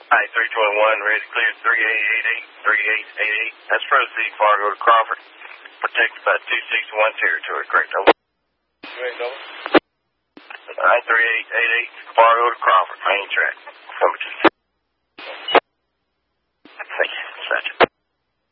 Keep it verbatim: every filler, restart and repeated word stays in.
Alright, three twenty-one, ready to clear three eight eight eight, three eight eight eight. That's proceed, Fargo to Crawford. Protected by two six one territory, correct, over. Correct, over. Alright, three eight eight eight, Fargo to Crawford, main track.